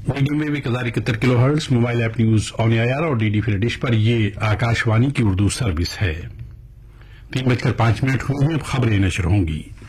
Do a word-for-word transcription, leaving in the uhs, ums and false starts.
Medium wave एक हजार इकहत्तर kilo hertz, mobile app news on AIR और डीडी फ्री डिश पर ये आकाशवाणी की उर्दू सर्विस है। तीन बजकर पांच मिनट हुए हैं, अब खबरें नशर होंगी।